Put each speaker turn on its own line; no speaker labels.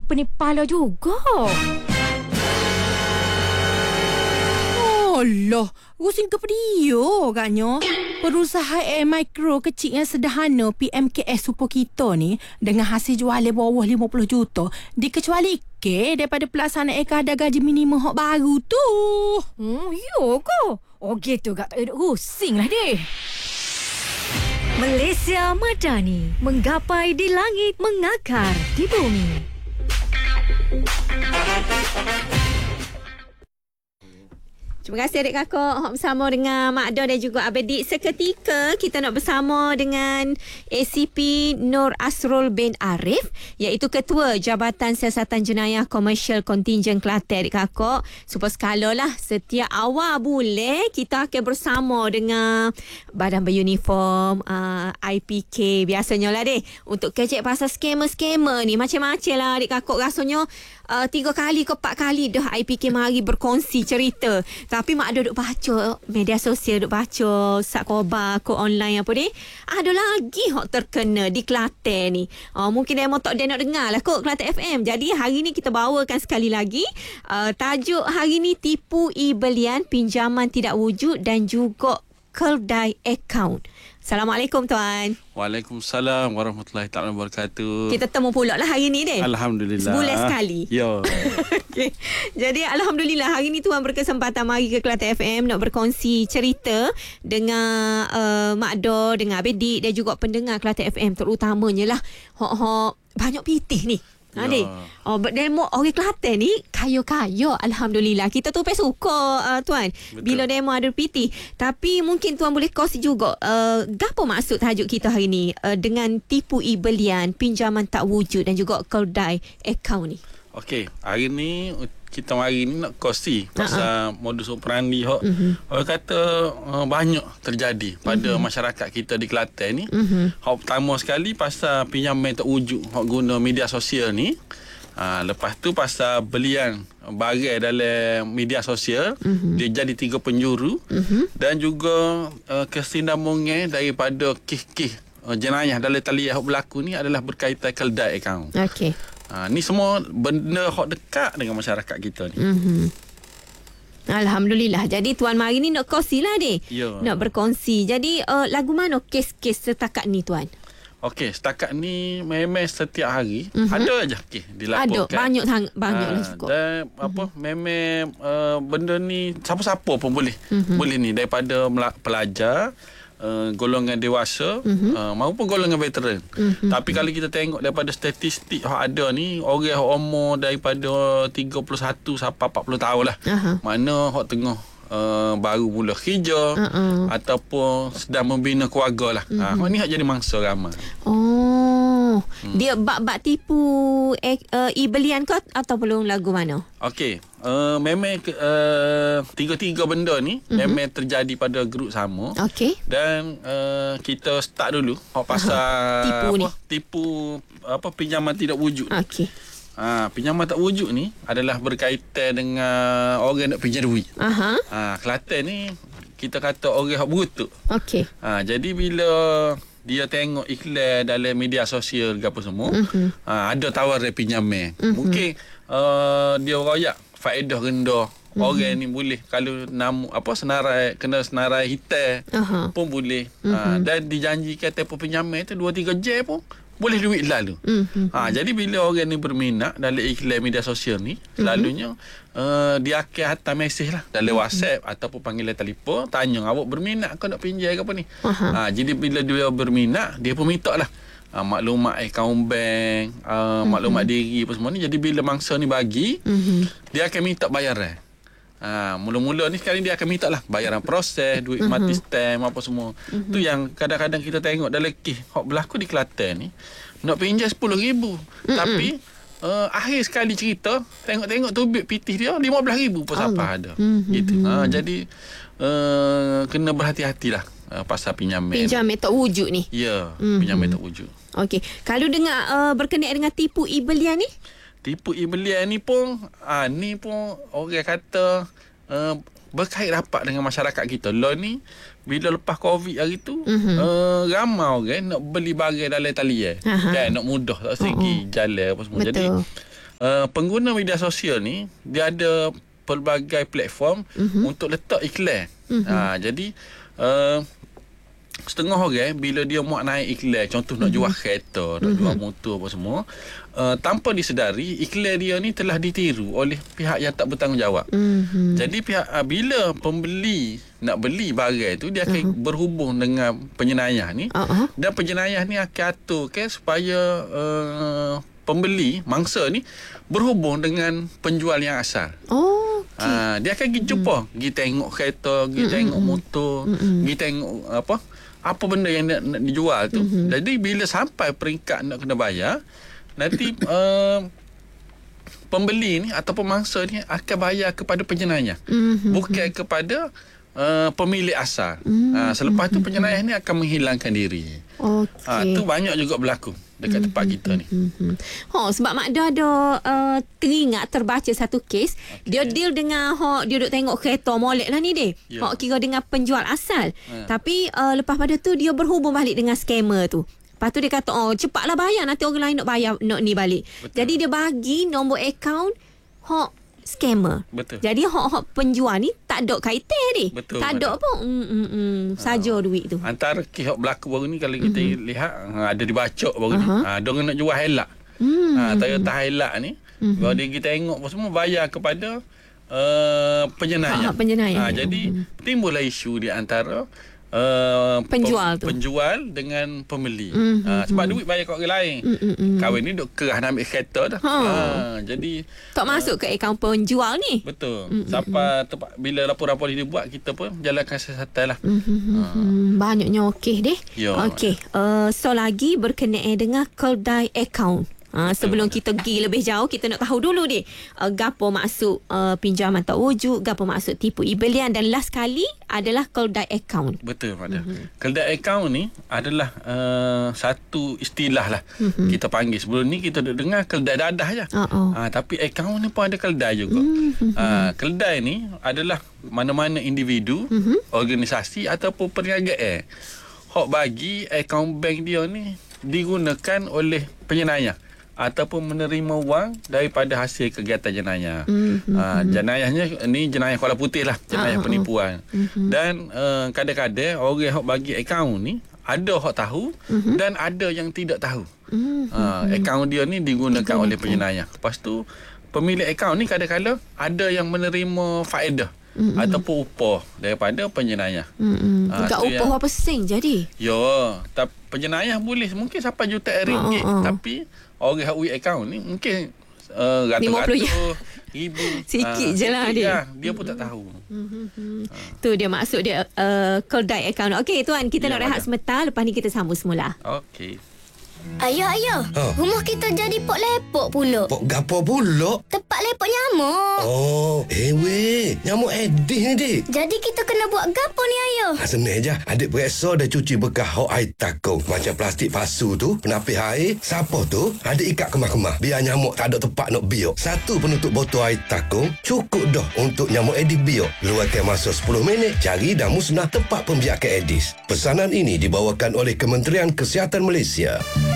penipala juga.
Allah, rusing ke dia agaknya. Perusahaan mikro kecil yang sederhana PMKS Super kita ni dengan hasil jualan bawah 50 juta dikecualikan daripada pelaksanaan kadar gaji minimum hak baru tu.
Ya ke? Oh gitu gak tak ada rusing lah deh.
Malaysia Madani, menggapai di langit, mengakar di bumi.
Terima kasih adik kakak bersama dengan Mak Don dan juga Abedik. Seketika kita nak bersama dengan ACP Nur Asrul bin Arif, iaitu Ketua Jabatan Siasatan Jenayah Komersial Kontingen Kelantan adik kakak. Super skala lah, setiap awal bulan kita akan bersama dengan Badan Beruniform, IPK biasanya lah deh, untuk kecek pasal skamer-skamer ni. Macam-macam lah adik kakak, rasanya 3 kali ke 4 kali dah IPK mari berkongsi cerita. Tapi mak ada duk baca media sosial, duk baca sat khabar ko online apa ni. Ada lagi hok terkena di Kelantan ni. Mungkin demo tak dia nak dengar lah kot Kelantan FM. Jadi hari ni kita bawakan sekali lagi. Tajuk hari ni tipu e-belian, pinjaman tidak wujud dan juga keldai akaun. Assalamualaikum tuan.
Waalaikumsalam warahmatullahi taala wabarakatuh.
Kita temu pula lah hari ni deh.
Alhamdulillah.
Sebulan sekali.
Ya.
Okay. Jadi alhamdulillah hari ni tuan berkesempatan mari ke Kelantan FM nak berkongsi cerita dengan Mak Do, dengan Abedik dan juga pendengar Kelantan FM, terutamanya lah hok banyak pitih ni. Adik, demo orang Kelantan ni kaya-kaya. Alhamdulillah. Kita tu suka tuan. Betul. Bila demo ada piti. Tapi mungkin tuan boleh kongsi juga gapo maksud tajuk kita hari ni dengan tipu e-belian, pinjaman tak wujud dan juga keldai akaun ni.
Okey, hari ni kita mari ni nak kongsi pasal modus operandi hok orang kata banyak terjadi pada masyarakat kita di Kelantan ni. Hok pertama sekali pasal pinjaman tak wujud hok guna media sosial ni. Lepas tu pasal belian barang dalam media sosial, dia jadi 3 penjuru, dan juga kesinambungan daripada kes-kes jenayah dalam talian hok berlaku ni adalah berkaitan keldai akaun.
Okey.
Ni semua benda hok dekat dengan masyarakat kita ni.
Alhamdulillah. Jadi tuan mari ni nak kongsi lah deh.
Ya.
Nak berkongsi. Jadi lagu mana kes-kes setakat ni tuan?
Okey, setakat ni memang setiap hari ada aja kes dilaporkan.
Ada, banyak lah cukup.
Dan memang benda ni siapa-siapa pun boleh. Boleh ni, daripada pelajar, golongan dewasa, maupun golongan veteran. Tapi kalau kita tengok daripada statistik yang ada ni, orang yang umur daripada 31 sampai 40 tahun lah. Mana yang tengah baru mula kerja ataupun sedang membina keluarga lah. Ni yang jadi mangsa ramai.
Dia bak tipu e-belian ke atau belum lagu mana?
Okey, memang tiga-tiga benda ni memang terjadi pada grup sama.
Okey.
Dan kita start dulu pasal tipu pinjaman tidak wujud.
Okey.
Pinjaman tak wujud ni adalah berkaitan dengan orang nak pinjam duit. Kelantan ni kita kata orang yang berutuk.
Okey.
Jadi bila dia tengok iklan dalam media sosial ke apa semua, ada tawaran pinjaman. Mungkin dia royak faedah rendah. Orang ni boleh kalau kena senarai hitam pun boleh. Dan dijanjikan tempoh pinjaman tu 2-3 jam pun boleh duit lalu. Jadi bila orang ni berminat dalam iklan media sosial ni, selalunya dia akan hantar mesej lah dalam WhatsApp ataupun panggilan telefon, tanya awak berminat kau nak pinjam ke apa ni. Jadi bila dia berminat, dia pun minta lah maklumat akaun bank, maklumat diri apa semua ni. Jadi bila mangsa ni bagi, dia akan minta bayaran. Mula-mula ni sekali dia akan minta lah bayaran proses, duit mati stamp apa semua. Tu yang kadang-kadang kita tengok dalam kes hok berlaku di Kelantan ni, nak pinjam 10,000 tapi akhir sekali cerita tengok-tengok tubik pitih dia 15,000 pun siapa ada. Gitu. Jadi kena berhati-hatilah pasal pinjaman
tak wujud ni.
Ya, pinjaman tak wujud.
Okey. Kalau dengan berkenaan dengan tipu e-belian ni?
Tipu e-belian ni pun orang kata berkait rapat dengan masyarakat kita. Lah ni bila lepas Covid hari tu, ramai orang nak beli barang dalam talian. Kan nak mudah tak segi jalan apa semua.
Betul.
Jadi pengguna media sosial ni dia ada pelbagai platform untuk letak iklan. Jadi setengah orang bila dia muat naik iklan, contoh nak jual kereta, nak jual motor apa semua, tanpa disedari iklan dia ni telah ditiru oleh pihak yang tak bertanggungjawab. Jadi pihak bila pembeli nak beli barang tu, dia akan berhubung dengan penjenayah ni, dan penjenayah ni akan aturkan supaya pembeli mangsa ni berhubung dengan penjual yang asal. Dia akan pergi jumpa, pergi tengok kereta, pergi tengok motor, pergi tengok apa benda yang nak dijual tu. Jadi bila sampai peringkat nak kena bayar, nanti pembeli ni ataupun mangsa ni akan bayar kepada penjenayah, bukan kepada pemilik asal. Selepas tu penjenayah ni akan menghilangkan diri. Tu banyak juga berlaku dekat tempat kita ni.
Sebab Mak Dah ada teringat terbaca satu kes. Dia deal dengan dia duk tengok kereta molek lah ni dia. Kira dengan penjual asal. Tapi lepas pada tu dia berhubung balik dengan scammer tu. Lepas tu dia kata, cepatlah bayar, nanti orang lain nak bayar nak ni balik. Betul. Jadi dia bagi nombor akaun scammer.
Betul.
Jadi hak penjual ni tak ada kaitan dia.
Betul.
Tak ada apa. Saja duit tu.
Antara kes berlaku baru ni kalau kita lihat ada dibacok baru ni. Diorang nak jual helak. Toyota helak ni. Kalau dia kita tengok apa semua bayar kepada penjenayah. Jadi timbullah isu di antara penjual dengan pembeli. Sebab duit bayar kat orang lain. Kawan ni duk kerah nak ambil kereta dah. Jadi
tak masuk ke akaun penjual ni.
Betul. Sampai bila laporan polis dibuat, kita pun jalankan siasatan lah.
Banyaknya okey deh. Okey. So lagi berkenaan dengan kedai akaun. Sebelum kita pergi lebih jauh, kita nak tahu dulu deh gapo maksud pinjaman tak wujud, gapo maksud tipu ibelian, dan last kali adalah keldai akaun.
Betul, Pada. Keldai akaun ni adalah satu istilah lah kita panggil. Sebelum ni kita dengar keldai dadah je. Tapi akaun ni pun ada keldai juga. Keldai ni adalah mana-mana individu, organisasi ataupun perniagaan hok bagi akaun bank dia ni digunakan oleh penjenayah ataupun menerima wang daripada hasil kegiatan jenayah. Jenayahnya ni jenayah Kuala Putih lah, jenayah penipuan. Dan kadang-kadang orang yang bagi akaun ni ada hak tahu dan ada yang tidak tahu. Akaun dia ni digunakan oleh penjenayah. Lepas tu pemilik akaun ni kadang-kadang ada yang menerima faedah ataupun upah daripada penjenayah.
Dekat upah apa sen jadi?
Ya, tapi penjenayah boleh mungkin sampai jutaan ringgit. Tapi orang yang akaun ni mungkin ratus-ratus ribu.
Sikit je lah dia.
Dia pun tak tahu.
Tu dia maksud dia keldai akaun. Okey tuan, kita nak rehat sebentar. Lepas ni kita sambung semula.
Okey.
Ayah, rumah kita jadi pok lepok pula.
Pok gapo pula?
Tempat lepok nyamuk.
Weh, nyamuk Aedes ni, dik.
Jadi kita kena buat gapo ni, ayah?
Senang je. Adik periksa dah cuci bekas hok air takung. Macam plastik pasu tu, penapis air. Siapa tu? Adik ikat kemah-kemah. Biar nyamuk tak ada tempat nak biok. Satu penutup botol air takung, cukup dah untuk nyamuk Aedes biok. Luarkan masa 10 minit, cari dan musnah tempat pembiakan Aedes. Pesanan ini dibawakan oleh Kementerian Kesihatan Malaysia.